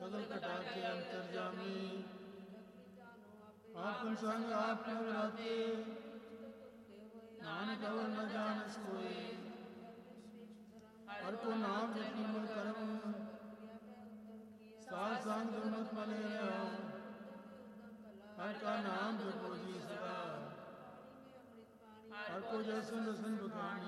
सगल कटा के अंतर्जामी आपन संग आप नवराते नानक अवर न जानस कोई हर को नाम जपी मन करम साध संग दुर्मत मले रहा हर का नाम जपो जी सदा हर को जसन रसन बखानी